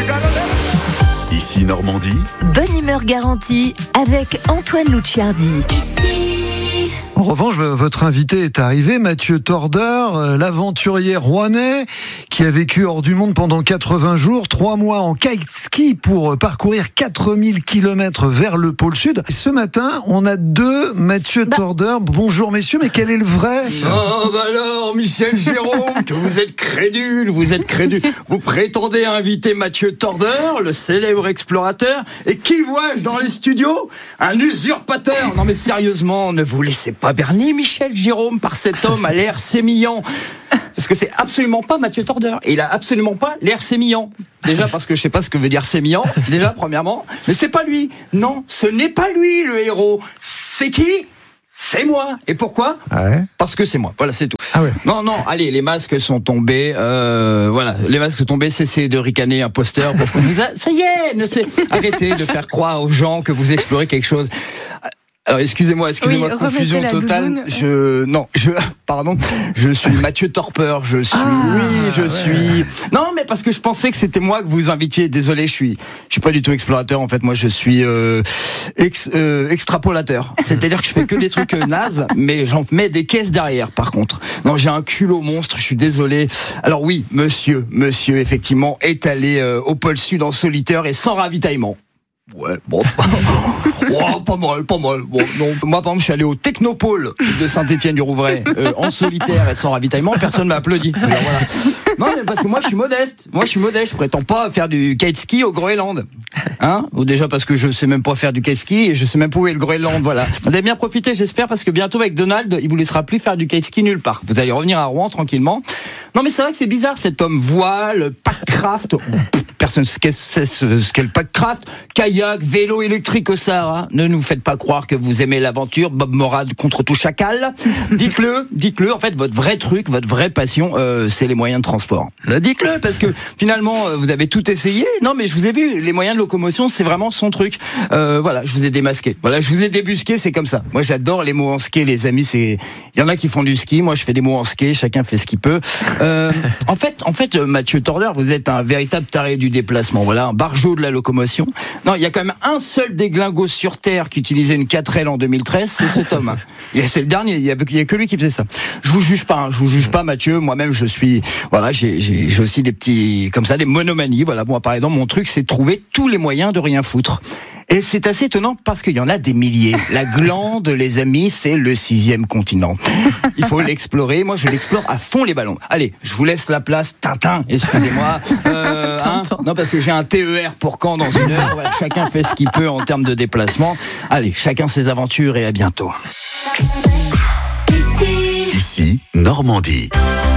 Ici Normandie. Bonne humeur garantie avec Antoine Luciardi. En revanche, votre invité est arrivé, Mathieu Torder, l'aventurier rouennais qui a vécu hors du monde pendant 80 jours, 3 mois en kite ski pour parcourir 4000 km vers le pôle Sud. Et ce matin, on a 2 Mathieu Torder. Bonjour messieurs, mais quel est le vrai ? Oh bah alors, Michel Jérôme, que vous êtes crédule. Vous prétendez inviter Mathieu Torder, le célèbre explorateur, et qui vois-je dans les studios ? Un usurpateur. Non mais sérieusement, ne vous laissez pas berner, Michel Jérôme, par cet homme à l'air sémillant. Parce que c'est absolument pas Mathieu Torder. Et il a absolument pas l'air sémillant. Déjà parce que je sais pas ce que veut dire sémillant, déjà premièrement. Mais c'est pas lui. Non, ce n'est pas lui le héros. C'est qui ? C'est moi. Et pourquoi ? Parce que c'est moi. Voilà, c'est tout. Non, allez, les masques sont tombés. Voilà, les masques sont tombés. Cessez de ricaner, imposteur, parce qu'on vous a... Ça y est, arrêtez de faire croire aux gens que vous explorez quelque chose. Alors excusez-moi, confusion totale. Je suis Mathieu Torpeur. Je suis. Non, mais parce que je pensais que c'était moi que vous invitiez. Désolé, je suis pas du tout explorateur. En fait, moi, je suis extrapolateur. C'est-à-dire que je fais que des trucs nazes, mais j'en mets des caisses derrière. Par contre, non, j'ai un culot monstre. Je suis désolé. Alors oui, monsieur, effectivement, est allé au pôle Sud en solitaire et sans ravitaillement. Ouais, bon. Pas mal. Bon, non. Moi, par exemple, je suis allé au Technopôle de Saint-Étienne-du-Rouvray, en solitaire et sans ravitaillement. Personne m'a applaudi. Alors, voilà. Non, mais parce que moi, je suis modeste. Je prétends pas faire du kite ski au Groenland. Ou déjà parce que je sais même pas faire du kite ski et je sais même pas où est le Groenland. Voilà. Vous avez bien profité, j'espère, parce que bientôt, avec Donald, il vous laissera plus faire du kite ski nulle part. Vous allez revenir à Rouen tranquillement. Non, mais c'est vrai que c'est bizarre, cet homme voile, packcraft. Personne ne sait ce qu'est le packcraft. Kayak, vélo électrique au Sahara. Ne nous faites pas croire que vous aimez l'aventure. Bob Morad contre tout chacal. Dites-le. En fait, votre vrai truc, votre vraie passion, c'est les moyens de transport. Dites-le, parce que finalement, vous avez tout essayé. Non, mais je vous ai vu. Les moyens de locomotion, c'est vraiment son truc. Voilà, je vous ai démasqué. Voilà, je vous ai débusqué, c'est comme ça. Moi, j'adore les mots en ski, les amis. Il y en a qui font du ski. Moi, je fais des mots en ski. Chacun fait ce qu'il peut. En fait, Mathieu Torder, vous êtes un véritable taré du déplacement. Voilà, un barjot de la locomotion. Non, il y a quand même un seul déglingo sur Terre qui utilisait une 4L en 2013, c'est cet homme. C'est le dernier, il y a que lui qui faisait ça. Je vous juge pas, Mathieu. Moi-même, j'ai aussi des petits, comme ça, des monomanies. Voilà, moi, par exemple, mon truc, c'est de trouver tous les moyens de rien foutre. Et c'est assez étonnant parce qu'il y en a des milliers. La glande, les amis, c'est le 6e continent. Il faut l'explorer. Moi, je l'explore à fond les ballons. Allez, je vous laisse la place. Tintin, excusez-moi. Non, parce que j'ai un TER pour Caen dans 1 heure. Voilà, chacun fait ce qu'il peut en termes de déplacement. Allez, chacun ses aventures et à bientôt. Ici Normandie.